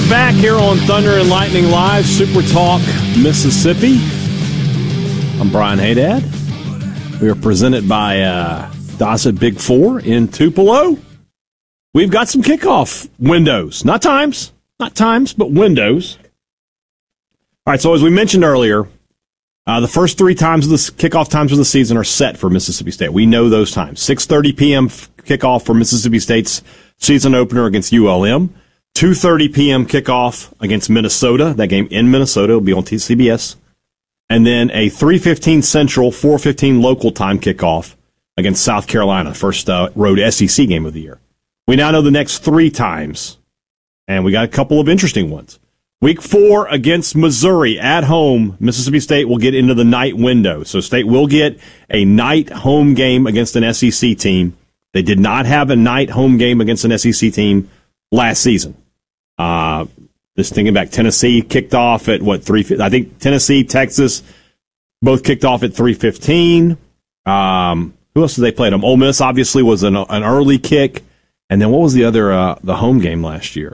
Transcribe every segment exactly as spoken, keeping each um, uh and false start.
are back here on Thunder and Lightning Live, Super Talk, Mississippi. I'm Brian Haydad. We are presented by uh, Dossett Big Four in Tupelo. We've got some kickoff windows. Not times, not times, but windows. All right, so as we mentioned earlier, uh, the first three times of the kickoff times of the season are set for Mississippi State. We know those times. six thirty p.m. kickoff for Mississippi State's season opener against U L M. two thirty p.m. kickoff against Minnesota. That game in Minnesota will be on T C B S. And then a three fifteen Central, four fifteen local time kickoff against South Carolina, first uh, road S E C game of the year. We now know the next three times, and we got a couple of interesting ones. Week four against Missouri at home, Mississippi State will get into the night window. So State will get a night home game against an S E C team. They did not have a night home game against an S E C team last season. Uh, just thinking back, Tennessee kicked off at what three? I think Tennessee, Texas, both kicked off at three fifteen. Um, who else did they play them? Ole Miss obviously was an, an early kick, and then what was the other uh, the home game last year?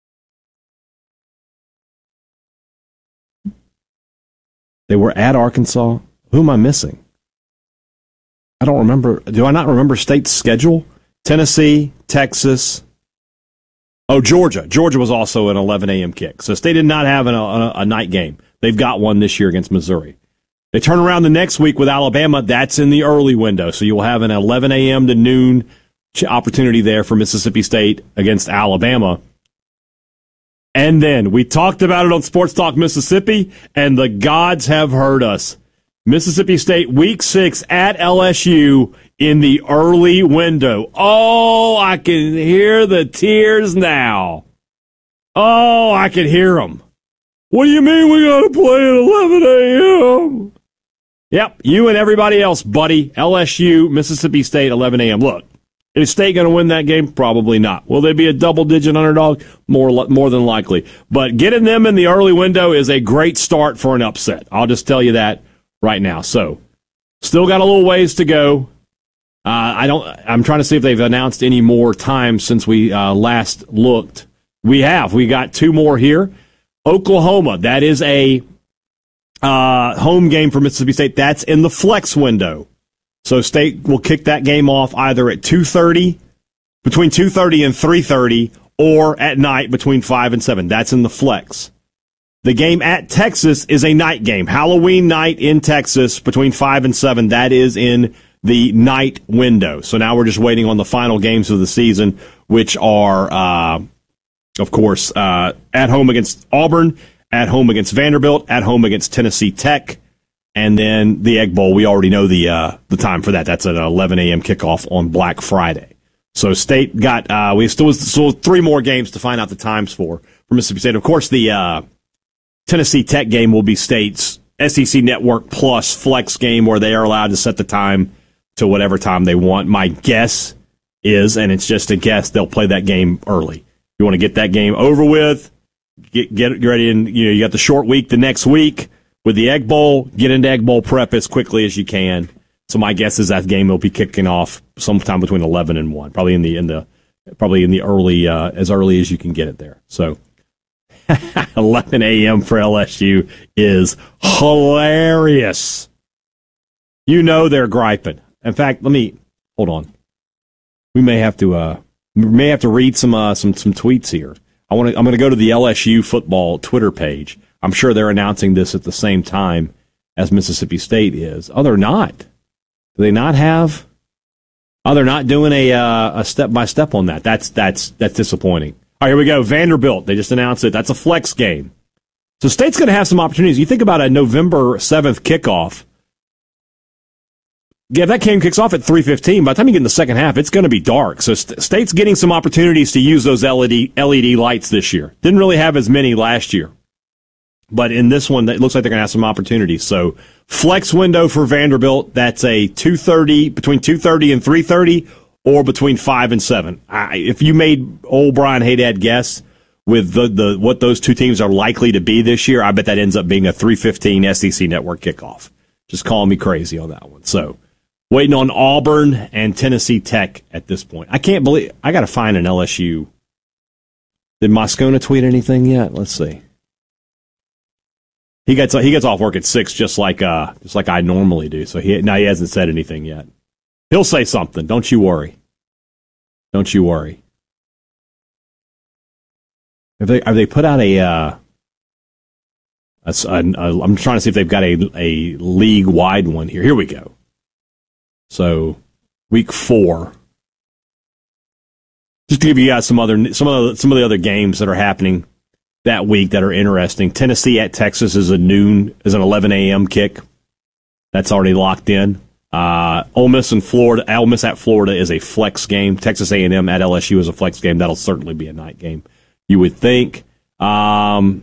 They were at Arkansas. Who am I missing? I don't remember. Do I not remember State's schedule? Tennessee, Texas. Oh, Georgia. Georgia was also an eleven a.m. kick. So State did not have an, a, a night game. They've got one this year against Missouri. They turn around the next week with Alabama. That's in the early window. So you'll have an eleven a.m. to noon opportunity there for Mississippi State against Alabama. And then we talked about it on Sports Talk Mississippi, and the gods have heard us. Mississippi State week six at L S U in the early window. Oh, I can hear the tears now. Oh, I can hear them. What do you mean we got to play at eleven a.m.? Yep, you and everybody else, buddy. L S U, Mississippi State, eleven a.m. Look, is State going to win that game? Probably not. Will they be a double-digit underdog? More, more than likely. But getting them in the early window is a great start for an upset. I'll just tell you that right now. So, still got a little ways to go. Uh, I don't. I'm trying to see if they've announced any more times since we uh, last looked. We have. We got two more here. Oklahoma. That is a uh, home game for Mississippi State. That's in the flex window. So State will kick that game off either at two thirty, between two thirty and three thirty, or at night between five and seven. That's in the flex. The game at Texas is a night game. Halloween night in Texas between five and seven. That is in the night window. So now we're just waiting on the final games of the season, which are, uh, of course, uh, at home against Auburn, at home against Vanderbilt, at home against Tennessee Tech, and then the Egg Bowl. We already know the uh, the time for that. That's at an eleven a.m. kickoff on Black Friday. So State got, uh, we still, still three more games to find out the times for, for Mississippi State. Of course, the uh, Tennessee Tech game will be State's S E C Network Plus flex game where they are allowed to set the time to whatever time they want. My guess is, and it's just a guess, they'll play that game early. You want to get that game over with, get, get ready, and you know you got the short week the next week with the Egg Bowl. Get into Egg Bowl prep as quickly as you can. So my guess is that game will be kicking off sometime between eleven and one, probably in the in the probably in the early uh, as early as you can get it there. So eleven a.m. for L S U is hilarious. You know they're griping. In fact, let me hold on. We may have to uh, we may have to read some uh, some some tweets here. I want to. I'm going to go to the L S U football Twitter page. I'm sure they're announcing this at the same time as Mississippi State is. Oh, they're not. Do they not have? Oh, they're not doing a uh, a step by step on that. That's that's that's disappointing. All right, here we go. Vanderbilt. They just announced it. That's a flex game. So State's going to have some opportunities. You think about a November seventh kickoff. Yeah, that game kicks off at three fifteen. By the time you get in the second half, it's going to be dark. So St- State's getting some opportunities to use those L E D, L E D lights this year. Didn't really have as many last year. But in this one, it looks like they're going to have some opportunities. So flex window for Vanderbilt, that's a two thirty, between two thirty and three thirty, or between five and seven. I, if you made old Brian Haydad guess with the, the what those two teams are likely to be this year, I bet that ends up being a three fifteen S E C Network kickoff. Just calling me crazy on that one. So waiting on Auburn and Tennessee Tech at this point. I can't believe I got to find an L S U Did Moscona tweet anything yet? Let's see. He gets he gets off work at six, just like uh just like I normally do. So he now he hasn't said anything yet. He'll say something. Don't you worry. Don't you worry. Have they have they put out a? Uh, a, a, a I'm trying to see if they've got a a league wide one here. Here we go. So week four. Just to give you guys some other some of the, some of the other games that are happening that week that are interesting. Tennessee at Texas is a noon, is an eleven a.m. kick. That's already locked in. Uh, Ole Miss and Florida, Ole Miss at Florida is a flex game. Texas A and M at L S U is a flex game. That'll certainly be a night game, you would think. Um,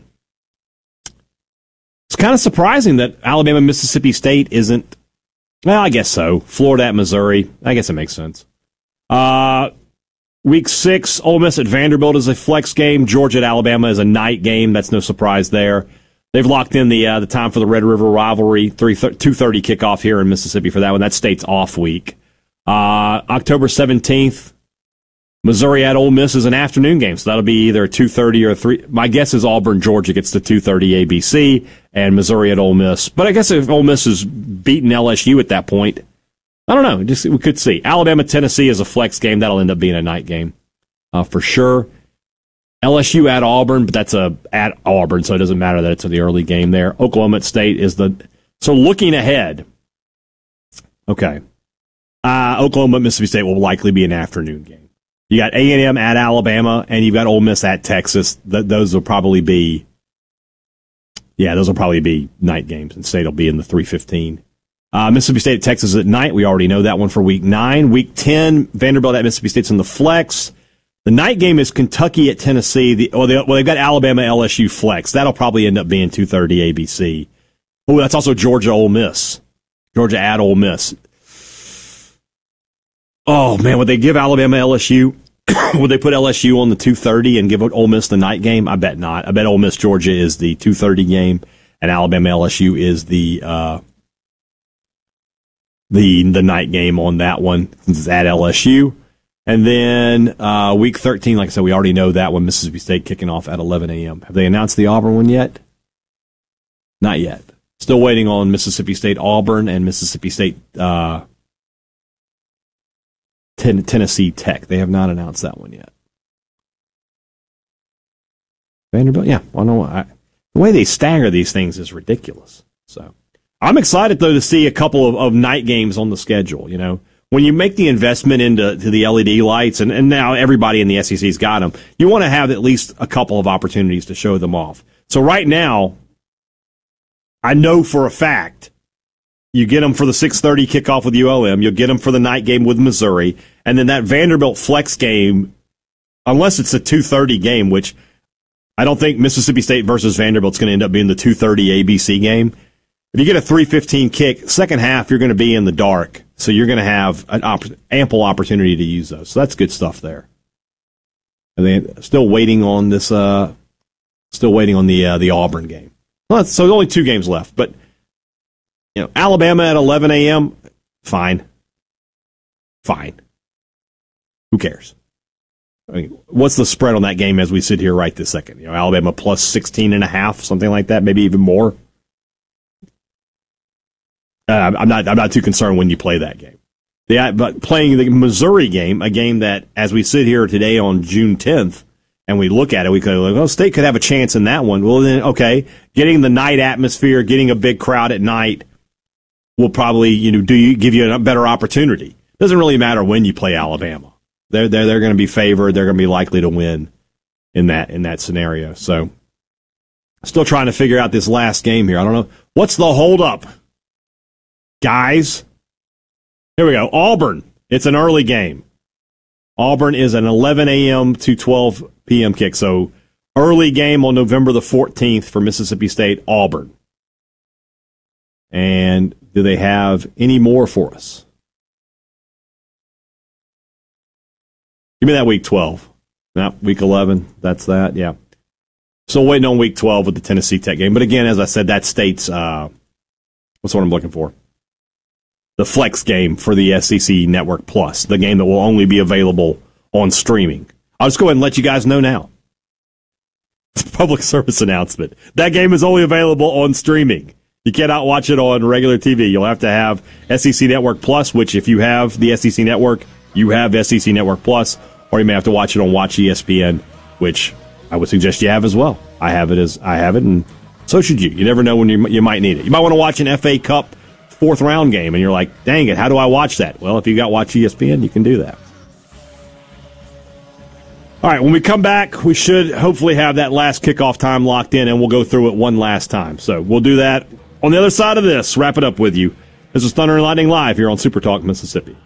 it's kind of surprising that Alabama Mississippi State isn't. Well, I guess so. Florida at Missouri. I guess it makes sense. Uh, Week six, Ole Miss at Vanderbilt is a flex game. Georgia at Alabama is a night game. That's no surprise there. They've locked in the uh, the time for the Red River rivalry, two thirty kickoff here in Mississippi for that one. That's State's off week. Uh, October seventeenth, Missouri at Ole Miss is an afternoon game, so that'll be either two thirty or three. My guess is Auburn, Georgia gets to two thirty A B C, and Missouri at Ole Miss. But I guess if Ole Miss is beating L S U at that point, I don't know. Just we could see. Alabama, Tennessee is a flex game. That'll end up being a night game uh, for sure. L S U at Auburn, but that's a at Auburn, so it doesn't matter that it's in the early game there. Oklahoma State is the so looking ahead. Okay, uh, Oklahoma, Mississippi State will likely be an afternoon game. You got A and M at Alabama, and you've got Ole Miss at Texas. Th- those will probably be, yeah, those will probably be night games, and State will be in the three fifteen. Uh, Mississippi State at Texas at night. We already know that one for week nine. Week ten, Vanderbilt at Mississippi State's in the flex. The night game is Kentucky at Tennessee. The, well, they, well, they've got Alabama L S U flex. That'll probably end up being two thirty A B C. Oh, that's also Georgia Ole Miss. Georgia at Ole Miss. Oh, man, would they give Alabama L S U? Would they put L S U on the two thirty and give Ole Miss the night game? I bet not. I bet Ole Miss Georgia is the two thirty game, and Alabama L S U is the uh, the the night game on that one. It's at L S U. And then uh, week thirteen, like I said, we already know that one. Mississippi State kicking off at eleven a.m. Have they announced the Auburn one yet? Not yet. Still waiting on Mississippi State Auburn and Mississippi State uh, ten- Tennessee Tech. They have not announced that one yet. Vanderbilt, yeah. Well, no, I, the way they stagger these things is ridiculous. So I'm excited, though, to see a couple of, of night games on the schedule, you know. When you make the investment into to the L E D lights, and, and now everybody in the S E C's got them, you want to have at least a couple of opportunities to show them off. So right now, I know for a fact you get them for the six thirty kickoff with U L M, you'll get them for the night game with Missouri, and then that Vanderbilt flex game, unless it's a two thirty game, which I don't think Mississippi State versus Vanderbilt's going to end up being the two thirty A B C game. If you get a three fifteen kick, second half, you're going to be in the dark. So you're going to have an op- ample opportunity to use those. So that's good stuff there. And then still waiting on this, uh, still waiting on the uh, the Auburn game. Well, so there's only two games left. But, you know, Alabama at eleven a.m., fine. Fine. Who cares? I mean, what's the spread on that game as we sit here right this second? You know, Alabama plus sixteen and a half, something like that, maybe even more. Uh, I'm not. I'm not too concerned when you play that game. Yeah, but playing the Missouri game, a game that, as we sit here today on June tenth, and we look at it, we could like, oh, State could have a chance in that one. Well, then, okay, getting the night atmosphere, getting a big crowd at night, will probably, you know, do you give you a better opportunity. Doesn't really matter when you play Alabama. They're they're they're going to be favored. They're going to be likely to win in that in that scenario. So, still trying to figure out this last game here. I don't know what's the holdup. Guys, here we go. Auburn. It's an early game. Auburn is an eleven a.m. to twelve p.m. kick. So early game on November the fourteenth for Mississippi State, Auburn. And do they have any more for us? Give me that week twelve. No, week eleven. That's that. Yeah. So waiting on week twelve with the Tennessee Tech game. But again, as I said, that State's, uh, what's what I'm looking for? The flex game for the S E C Network Plus, the game that will only be available on streaming. I'll just go ahead and let you guys know now. It's a public service announcement. That game is only available on streaming. You cannot watch it on regular T V. You'll have to have S E C Network Plus, which if you have the S E C Network, you have S E C Network Plus, or you may have to watch it on Watch E S P N, which I would suggest you have as well. I have it as I have it, and so should you. You never know when you you might need it. You might want to watch an F A Cup fourth round game, and you're like, dang it, how do I watch that? Well, if you got Watch E S P N, you can do that. All right, when we come back, we should hopefully have that last kickoff time locked in, and we'll go through it one last time. So we'll do that on the other side of this. Wrap it up with you. This is Thunder and Lightning Live here on Super Talk Mississippi.